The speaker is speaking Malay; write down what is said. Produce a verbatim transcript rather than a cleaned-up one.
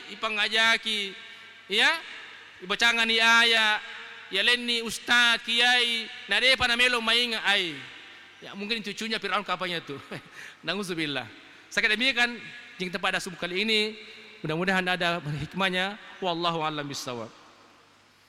ipangajaki ya ibacangan ni aya ya lenni ustaz kiai nadepa na melo mainga ai ya mungkin cucunya Firaun kapanya tuh. Nauzubillah. Sekali demikian jing tempat asum kali ini mudah-mudahan ada hikmahnya wallahu a'lam bissawab.